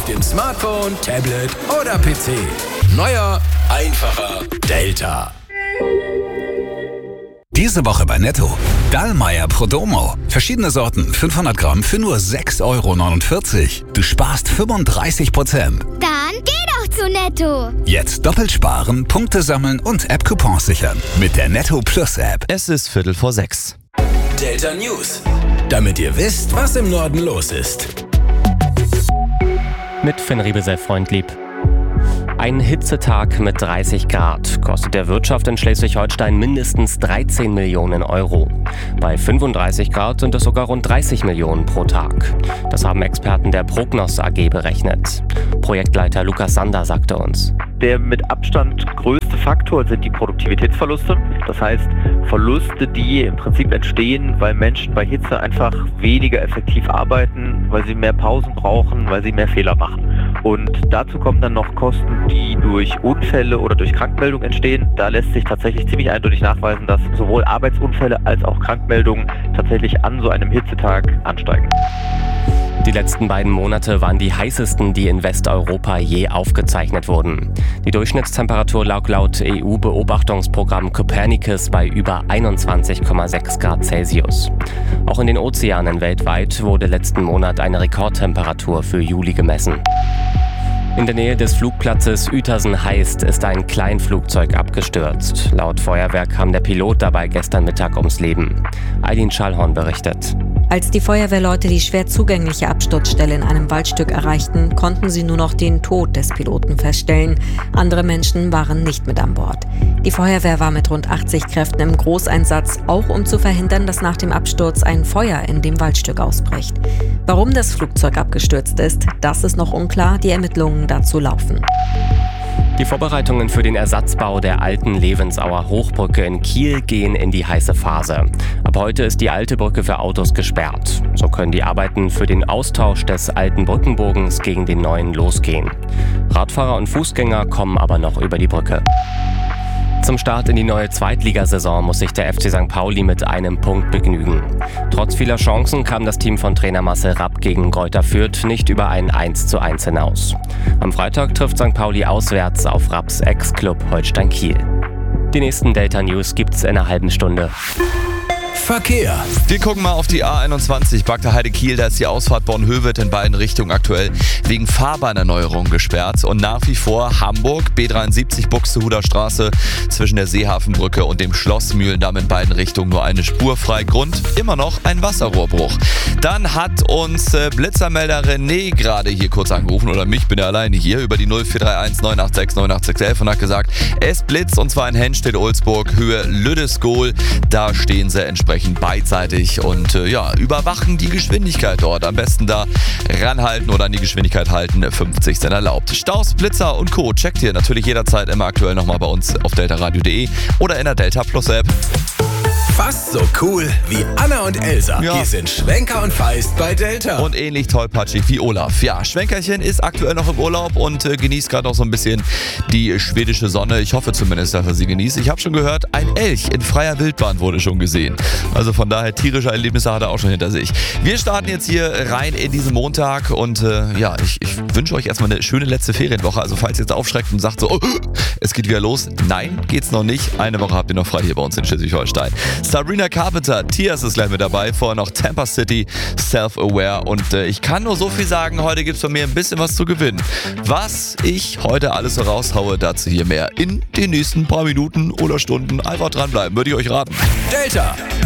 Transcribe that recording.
Dem Smartphone, Tablet oder PC. Neuer, einfacher Delta. Diese Woche bei Netto. Dallmayr Prodomo. Verschiedene Sorten, 500 Gramm für nur 6,49 €. Du sparst 35%. Dann geh doch zu Netto. Jetzt doppelt sparen, Punkte sammeln und App-Coupons sichern. Mit der Netto Plus App. Es ist 5:45. Delta News. Damit ihr wisst, was im Norden los ist. Mit Finn Riebesell-Freundlieb. Ein Hitzetag mit 30 Grad kostet der Wirtschaft in Schleswig-Holstein mindestens 13 Millionen €. Bei 35 Grad sind es sogar rund 30 Millionen pro Tag. Das haben Experten der Prognos AG berechnet. Projektleiter Lukas Sander sagte uns: Der mit Abstand größte Faktor sind die Produktivitätsverluste. Das heißt, Verluste, die im Prinzip entstehen, weil Menschen bei Hitze einfach weniger effektiv arbeiten, weil sie mehr Pausen brauchen, weil sie mehr Fehler machen. Und dazu kommen dann noch Kosten, die durch Unfälle oder durch Krankmeldungen entstehen. Da lässt sich tatsächlich ziemlich eindeutig nachweisen, dass sowohl Arbeitsunfälle als auch Krankmeldungen tatsächlich an so einem Hitzetag ansteigen. Die letzten beiden Monate waren die heißesten, die in Westeuropa je aufgezeichnet wurden. Die Durchschnittstemperatur lag laut EU-Beobachtungsprogramm Copernicus bei über 21,6 Grad Celsius. Auch in den Ozeanen weltweit wurde letzten Monat eine Rekordtemperatur für Juli gemessen. In der Nähe des Flugplatzes Uetersen-Heist ist ein Kleinflugzeug abgestürzt. Laut Feuerwehr kam der Pilot dabei gestern Mittag ums Leben. Aydin Schallhorn berichtet. Als die Feuerwehrleute die schwer zugängliche Absturzstelle in einem Waldstück erreichten, konnten sie nur noch den Tod des Piloten feststellen. Andere Menschen waren nicht mit an Bord. Die Feuerwehr war mit rund 80 Kräften im Großeinsatz, auch um zu verhindern, dass nach dem Absturz ein Feuer in dem Waldstück ausbricht. Warum das Flugzeug abgestürzt ist, das ist noch unklar. Die Ermittlungen dazu laufen. Die Vorbereitungen für den Ersatzbau der alten Levensauer Hochbrücke in Kiel gehen in die heiße Phase. Ab heute ist die alte Brücke für Autos gesperrt. So können die Arbeiten für den Austausch des alten Brückenbogens gegen den neuen losgehen. Radfahrer und Fußgänger kommen aber noch über die Brücke. Zum Start in die neue Zweitligasaison muss sich der FC St. Pauli mit einem Punkt begnügen. Trotz vieler Chancen kam das Team von Trainer Marcel Rapp gegen Greuther Fürth nicht über ein 1:1 hinaus. Am Freitag trifft St. Pauli auswärts auf Rapps Ex-Club Holstein Kiel. Die nächsten Delta News gibt's in einer halben Stunde. Verkehr. Wir gucken mal auf die A21, Bagda Heide-Kiel. Da ist die Ausfahrt Bornhöved in beiden Richtungen aktuell wegen Fahrbahnerneuerung gesperrt. Und nach wie vor Hamburg, B73 Buxtehuder Straße zwischen der Seehafenbrücke und dem Schloss Mühlendamm in beiden Richtungen nur eine Spur frei. Grund immer noch ein Wasserrohrbruch. Dann hat uns Blitzermelder René gerade hier kurz angerufen, oder mich, bin ja alleine hier, über die 0431 986 98611 und hat gesagt, es blitzt, und zwar in Henstedt-Ulzburg, Höhe Lüdesgohl. Da stehen sie entsprechend beidseitig und überwachen die Geschwindigkeit dort. Am besten da ranhalten oder an die Geschwindigkeit halten, 50 sind erlaubt. Staus, Blitzer und Co. checkt ihr natürlich jederzeit immer aktuell nochmal bei uns auf deltaradio.de oder in der Delta Plus App. Fast so cool wie Anna und Elsa. Ja. Die sind Schwenker und Feist bei Delta. Und ähnlich tollpatschig wie Olaf. Ja, Schwenkerchen ist aktuell noch im Urlaub und genießt gerade noch so ein bisschen die schwedische Sonne. Ich hoffe zumindest, dass er sie genießt. Ich habe schon gehört, ein Elch in freier Wildbahn wurde schon gesehen. Also von daher, tierische Erlebnisse hat er auch schon hinter sich. Wir starten jetzt hier rein in diesen Montag und ich wünsche euch erstmal eine schöne letzte Ferienwoche. Also falls ihr jetzt aufschreckt und sagt so, es geht wieder los. Nein, geht's noch nicht. Eine Woche habt ihr noch frei hier bei uns in Schleswig-Holstein. Sabrina Carpenter, Tias ist gleich mit dabei, vorher noch Tampa City, Self-Aware und ich kann nur so viel sagen, heute gibt's von mir ein bisschen was zu gewinnen. Was ich heute alles so raushaue, dazu hier mehr in den nächsten paar Minuten oder Stunden. Einfach dranbleiben, würde ich euch raten. Delta.